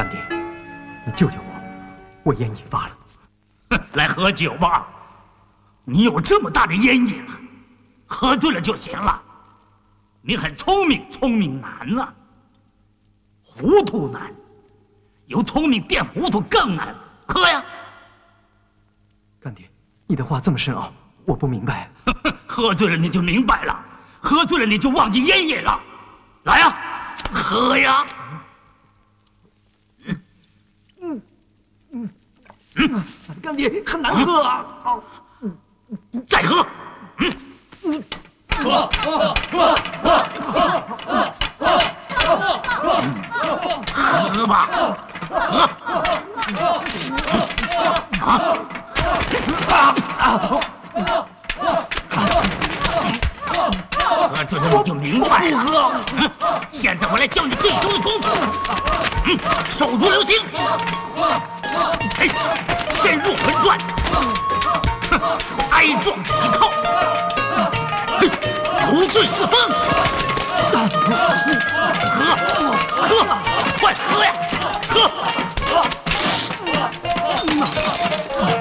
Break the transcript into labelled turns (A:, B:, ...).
A: 干爹，你救救我，我烟瘾发了。
B: 哼，来喝酒吧。你有这么大的烟瘾啊，喝醉了就行了。你很聪明，聪明难啊，糊涂难，由聪明变糊涂更难。喝呀！
A: 干爹，你的话这么深奥，我不明白。
B: 喝醉了你就明白了，喝醉了你就忘记烟瘾了。来呀，喝呀！
A: 干爹很难喝啊！
B: 再喝。喝吧，喝。喝醉了你就明白了。现在我来教你最终的功夫。手足流星，深入魂转，挨撞起靠，如醉似风。喝，快喝呀！喝！